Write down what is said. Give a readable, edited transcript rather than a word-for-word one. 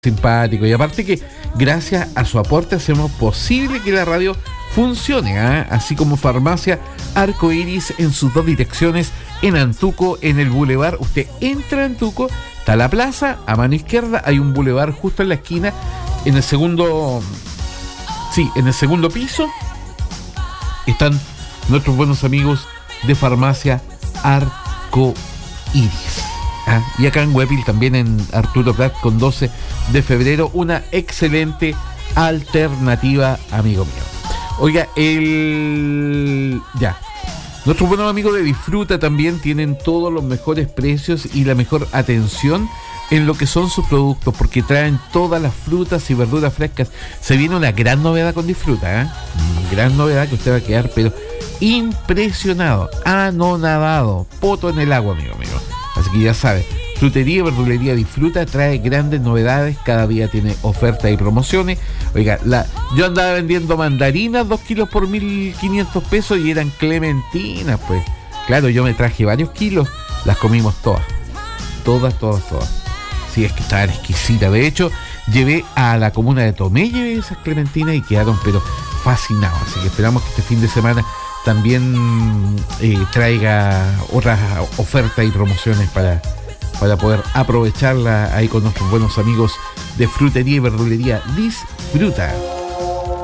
simpático, y aparte que gracias a su aporte hacemos posible que la radio funcione, así como Farmacia Arcoiris en sus dos direcciones, en Antuco, en el Boulevard. Usted entra a Antuco, está la plaza, a mano izquierda hay un Boulevard justo en la esquina, en el segundo piso están nuestros buenos amigos de Farmacia Arcoiris. Y acá en Huepil, también en Arturo Prat con 12 de febrero, una excelente alternativa, amigo mío. Oiga, nuestros buenos amigos de Disfruta también tienen todos los mejores precios y la mejor atención en lo que son sus productos, porque traen todas las frutas y verduras frescas. Se viene una gran novedad con Disfruta, gran novedad que usted va a quedar pero impresionado, anonadado, poto en el agua, amigo mío. Así que ya sabe, Frutería y Verdulería Disfruta trae grandes novedades, cada día tiene ofertas y promociones. Oiga, yo andaba vendiendo mandarinas 2 kilos por 1.500 pesos y eran clementinas, pues. Claro, yo me traje varios kilos, las comimos todas. Sí, es que estaban exquisitas. De hecho, llevé a la comuna de Tomé esas clementinas y quedaron pero fascinados. Así que esperamos que este fin de semana también traiga otras ofertas y promociones para poder aprovecharla ahí con nuestros buenos amigos de Frutería y Verdulería Disfruta.